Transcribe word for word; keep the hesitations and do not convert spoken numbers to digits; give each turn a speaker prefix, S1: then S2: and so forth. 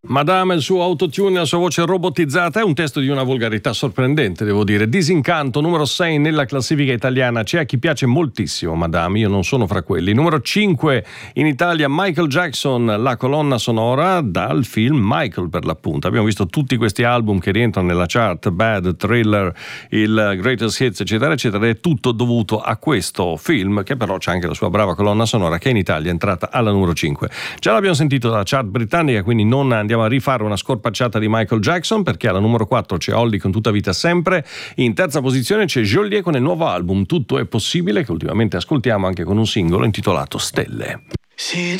S1: Madame, il suo autotune, la sua voce robotizzata è un testo di una volgarità sorprendente, devo dire. Disincanto, numero sei nella classifica italiana. C'è a chi piace moltissimo Madame, io non sono fra quelli. Numero cinque in Italia, Michael Jackson, la colonna sonora dal film Michael, per l'appunto. Abbiamo visto tutti questi album che rientrano nella chart, Bad, Thriller, il Greatest Hits, eccetera, eccetera. È tutto dovuto a questo film, che però c'è anche la sua brava colonna sonora, che in Italia è entrata alla numero cinque. Già l'abbiamo sentito dalla chart britannica, quindi non andiamo a rifare una scorpacciata di Michael Jackson, perché alla numero quattro c'è Holly con Tutta vita sempre. In terza posizione c'è Geolier con il nuovo album Tutto è possibile, che ultimamente ascoltiamo anche con un singolo intitolato Stelle.
S2: Sì.